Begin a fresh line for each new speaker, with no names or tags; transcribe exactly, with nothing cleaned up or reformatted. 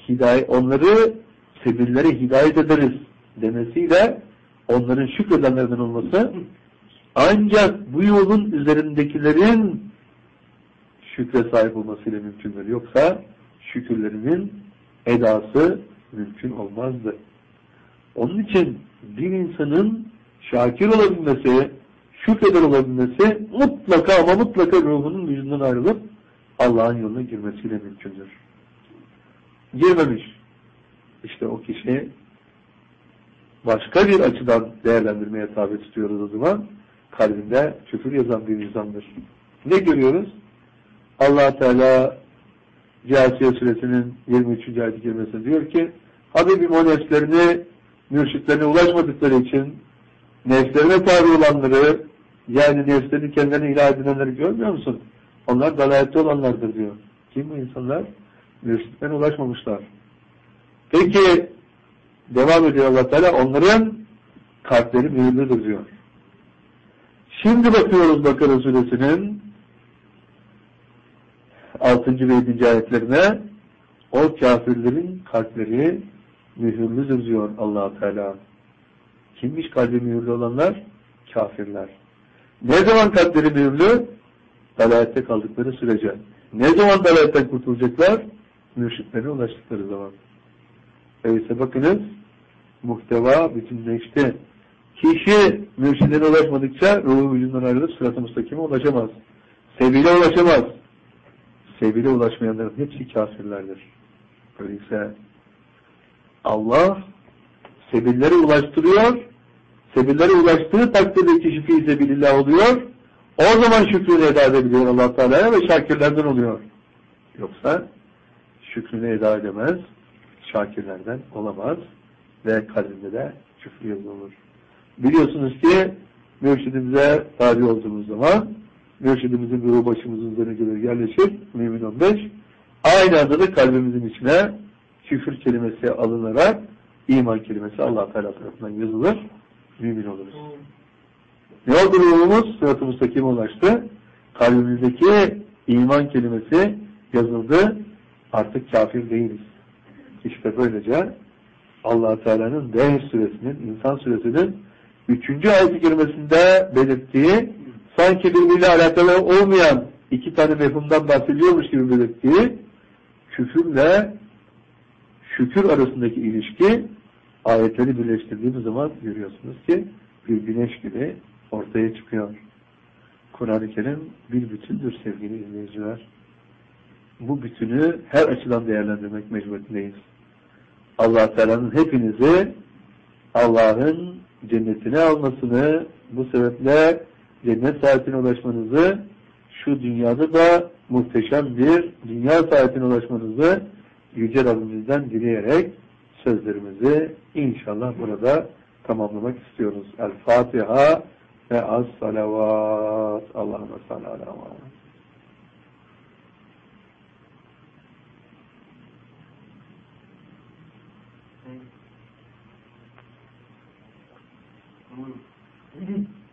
hidayet, onları sebillere hidayet ederiz demesiyle onların şükredenlerden olması, ancak bu yolun üzerindekilerin şükre sahip olmasıyla mümkündür. Yoksa şükürlerinin edası mümkün olmazdı. Onun için bir insanın şakir olabilmesi, şükreder olabilmesi mutlaka ama mutlaka ruhunun vücudundan ayrılıp Allah'ın yoluna girmesiyle mümkündür. Girmemiş. İşte o kişi başka bir açıdan değerlendirmeye tabi tutuyoruz o zaman. Kalbinde küfür yazan bir insandır. Ne görüyoruz? Allah Teala Câsiye Suresinin yirmi üçüncü ayet-i kerimesinde diyor ki, Habibim o nefslerini, mürşitlerine ulaşmadıkları için nefslerine tabi olanları, yani nefslerini kendilerine ilah edinenleri görmüyor musun? Onlar dalalette olanlardır diyor. Kim bu insanlar? Mürşitlerine ulaşmamışlar. Peki devam ediyor Allah Teala, onların kalpleri mühürlüdür diyor. Şimdi bakıyoruz Bakara Suresinin altıncı ve yedinci ayetlerine, o kafirlerin kalpleri mühürlüdür diyor Allah Teala. Kimmiş kalbi mühürlü olanlar? Kafirler. Ne zaman kalpleri mühürlü? Dalalette kaldıkları sürece. Ne zaman dalaletten kurtulacaklar? Mürşitlere ulaştıkları zaman. Öyleyse bakınız, muhteva bütünleşti. Kişi mürşidine ulaşmadıkça ruhu vücudundan ayrılıp sırat-ı müstakime ulaşamaz. Sebile ulaşamaz. Sebile ulaşmayanların hepsi kafirlerdir. Öyleyse Allah sebillere ulaştırıyor. Sebillere ulaştığı takdirde kişi fî sebilillah oluyor. O zaman şükrünü eda edebiliyor Allah Teala'ya ve şakirlerden oluyor. Yoksa şükrünü eda edemez, şakirlerden olamaz ve kalbinde de küfür yazılır. Biliyorsunuz ki mürşidimize tabi olduğumuz zaman mürşidimizin ruhu başımızın üzerine gelir yerleşir, mümin on beş, aynı anda da kalbimizin içine küfür kelimesi alınarak iman kelimesi Allah Teala tarafından yazılır, mümin oluruz. Ne oldu ruhumuz? Sırat-ı müstakime ulaştı. Kalbimizdeki iman kelimesi yazıldı. Artık kafir değiliz. İşte böylece Allah Teala'nın Dehş suresinin, İnsan suresinin üçüncü ayet-i kerimesinde belirttiği, sanki birbiriyle alakalı olmayan iki tane mefhumdan bahsediyormuş gibi belirttiği küfürle şükür arasındaki ilişki, ayetleri birleştirdiğimiz zaman görüyorsunuz ki bir güneş gibi ortaya çıkıyor. Kur'an-ı Kerim bir bütündür sevgili izleyiciler. Bu bütünü her açıdan değerlendirmek mecburiyetindeyiz. Allah Teala'nın hepinizi Allah'ın cennetine almasını, bu sebeple cennet saatine ulaşmanızı, şu dünyada da muhteşem bir dünya saatine ulaşmanızı Yüce Rabbimizden dileyerek sözlerimizi inşallah burada tamamlamak istiyoruz. El-Fatiha ve as-salavat. Allahümme salli ala Muhammed.
Mm-hmm.